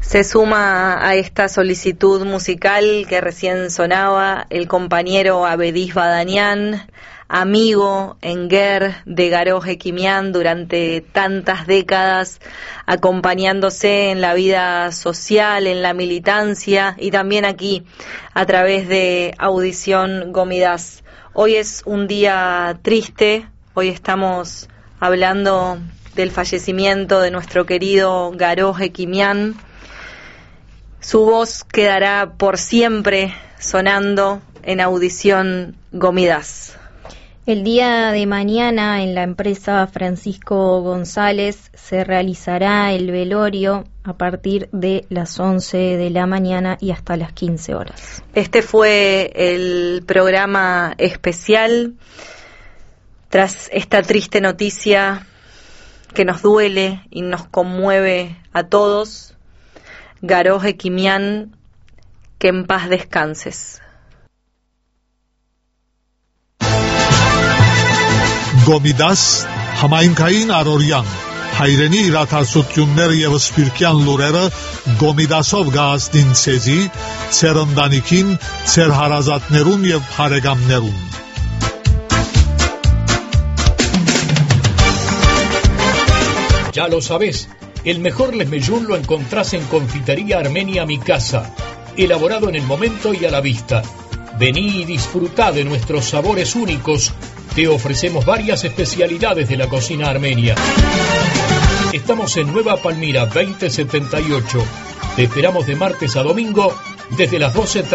Se suma a esta solicitud musical que recién sonaba el compañero Abedís Badanian, amigo Enguer de Garoj Equimián durante tantas décadas, acompañándose en la vida social, en la militancia y también aquí a través de Audición Gomidas. Hoy es un día triste, hoy estamos hablando del fallecimiento de nuestro querido Garoj Equimián. Su voz quedará por siempre sonando en Audición Gomidas. El día de mañana en la empresa Francisco González se realizará el velorio a partir de las 11 de la mañana y hasta las 15 horas. Este fue el programa especial tras esta triste noticia que nos duele y nos conmueve a todos. Garoj Equimián, que en paz descanses. Գոմիդաս համայնքային առօրյան հայրենի իրադարձությունները եւ սփյուռքյան լուրերը Գոմիդասով գահստին ցեզի ցերնդանիքին ցեր հարազատներուն եւ հարեգամներուն Ya lo sabés, el mejor lesmellún lo encontrás en Confitería Armenia Mi Casa, elaborado en el momento y a la vista. Vení y disfrutá de nuestros sabores únicos. Te ofrecemos varias especialidades de la cocina armenia. Estamos en Nueva Palmira 2078. Te esperamos de martes a domingo desde las 12:30.